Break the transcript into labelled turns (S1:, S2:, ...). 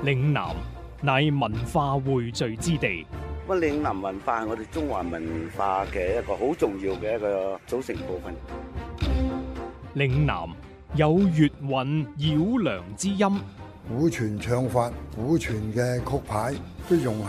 S1: 嶺南乃文化匯聚之地。
S2: 咁嶺南文化係我哋中華文化嘅一個好重要嘅一個組成部分。
S1: 嶺南有粵韻繞梁之音，
S3: 古傳唱法、古傳嘅曲牌都融合